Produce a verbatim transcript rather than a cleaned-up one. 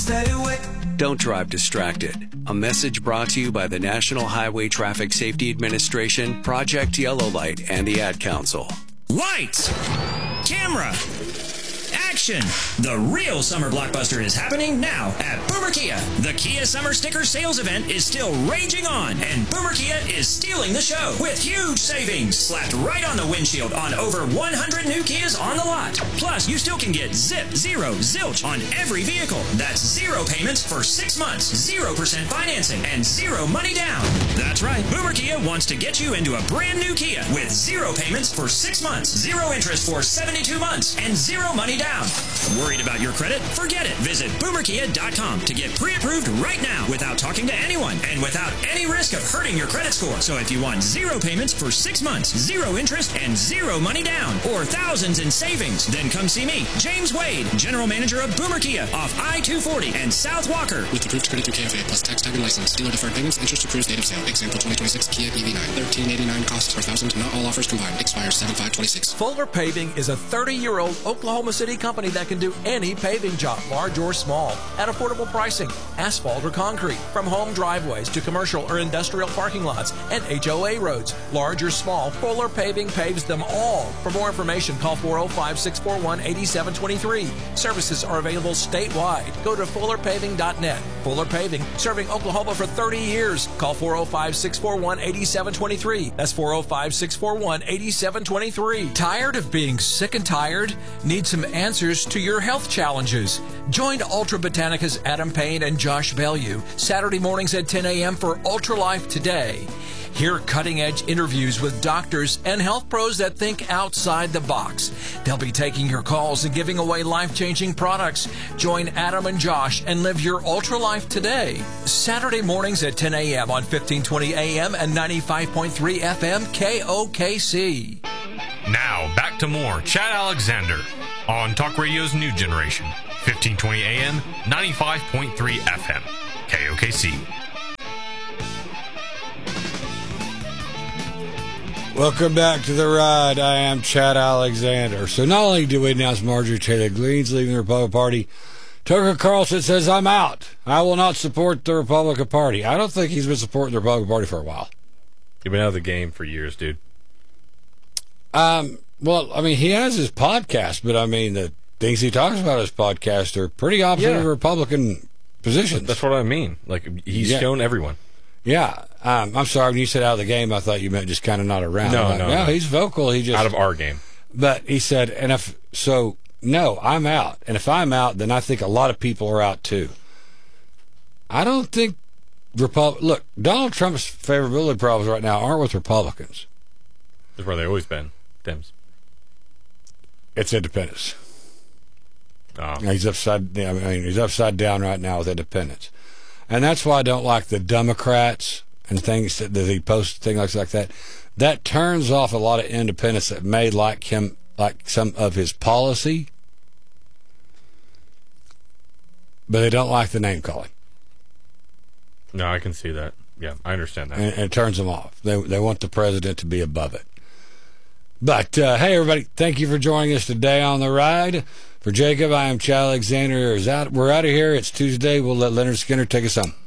Don't drive distracted. A message brought to you by the National Highway Traffic Safety Administration, Project Yellow Light, and the Ad Council. Lights, camera, action. The real summer blockbuster is happening now at Boomer Kia. The Kia Summer Sticker Sales Event is still raging on, and Boomer Kia is stealing the show with huge savings slapped right on the windshield on over one hundred new Kias on the lot. Plus, you still can get zip, zero, zilch on every vehicle. That's zero payments for six months, zero percent financing, and zero money down. That's right. Boomer Kia wants to get you into a brand new Kia with zero payments for six months, zero interest for seventy-two months, and zero money down. Worried about your credit? Forget it. Visit boomer kia dot com to get pre-approved right now without talking to anyone and without any risk of hurting your credit score. So if you want zero payments for six months, zero interest, and zero money down, or thousands in savings, then come see me, James Wade, General Manager of Boomer Kia off I two forty and South Walker. With approved credit through K F A plus tax tag and license. Dealer deferred payments, interest accrues date of sale. Example twenty twenty-six Kia E V nine. thirteen eighty-nine costs per thousand. Not all offers combined. Expires seven five twenty-six. Fuller Paving is a thirty-year-old Oklahoma City company that can do any paving job, large or small, at affordable pricing, asphalt or concrete, from home driveways to commercial or industrial parking lots and H O A roads. Large or small, Fuller Paving paves them all. For more information, call four oh five, six four one, eight seven two three. Services are available statewide. Go to fuller paving dot net. Fuller Paving, serving Oklahoma for thirty years. Call four oh five, six four one, eight seven two three. That's four oh five, six four one, eight seven two three. Tired of being sick and tired? Need some answers to your health challenges? Join Ultra Botanica's Adam Payne and Josh Bellew Saturday mornings at ten a.m. for Ultra Life Today. Hear cutting-edge interviews with doctors and health pros that think outside the box. They'll be taking your calls and giving away life-changing products. Join Adam and Josh and live your Ultra Life today. Saturday mornings at ten a.m. on fifteen twenty A M and ninety-five point three F M K O K C. Now, back to more Chad Alexander on Talk Radio's New Generation, fifteen twenty A M, ninety-five point three F M, K O K C. Welcome back to the ride. I am Chad Alexander. So not only do we announce Marjorie Taylor Greene's leaving the Republican Party, Tucker Carlson says, I'm out. I will not support the Republican Party. I don't think he's been supporting the Republican Party for a while. You've been out of the game for years, dude. Um. Well, I mean, he has his podcast, but I mean, the things he talks about in his podcast are pretty opposite Yeah. of Republican positions. That's what I mean. Like, he's Yeah. shown everyone. Yeah. Um, I'm sorry, when you said out of the game, I thought you meant just kind of not around. No, like, no, no. no. He's vocal. He just Out of our game. But he said, and if so, no, I'm out. And if I'm out, then I think a lot of people are out too. I don't think Repub- Look, Donald Trump's favorability problems right now aren't with Republicans. That's where they've always been. Dems. It's independence. Oh. He's upside. I mean, he's upside down right now with independence, and that's why I don't like the Democrats and things that, that he posts, things like that. That turns off a lot of independents that may like him, like some of his policy, but they don't like the name calling. No, I can see that. Yeah, I understand that. And, and it turns them off. They they want the president to be above it. But, uh, hey, everybody, thank you for joining us today on the ride. For Jacob, I am Chad Alexander. We're out of here. It's Tuesday. We'll let Leonard Skinner take us home.